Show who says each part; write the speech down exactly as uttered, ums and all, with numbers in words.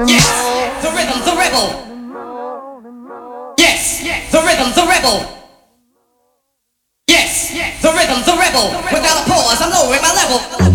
Speaker 1: Yes, the rhythm, the rebel. Yes, the rhythm, the rebel. Yes, the rhythm, the rebel. Without a pause, I'm lowering my level.